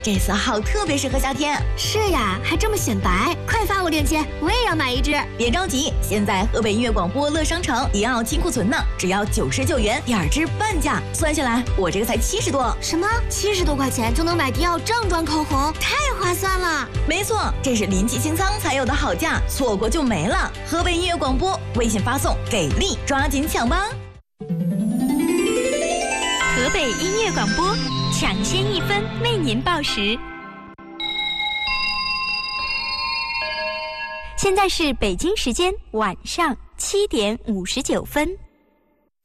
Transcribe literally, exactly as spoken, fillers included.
这色号特别适合夏天。 是呀，还这么显白，快发我链接，我也要买一只。 别着急，现在河北音乐广播乐商城迪奥金库存呢，只要九十九元，第二支半价，算下来我这个才七十多。 什么？七十多块钱就能买迪奥正装口红，太划算了！ 没错，这是临期清仓才有的好价，错过就没了。河北音乐广播，微信发送给力，抓紧抢吧！ 河北音乐广播，抢先一分为您报时。现在是北京时间晚上七点五十九分。